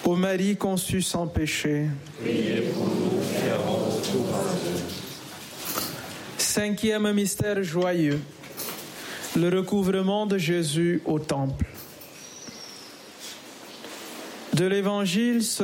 Ô Marie conçue sans péché, Priez pour nous qui avons recours à Dieu. Cinquième mystère joyeux, le recouvrement de Jésus au temple. De l'Évangile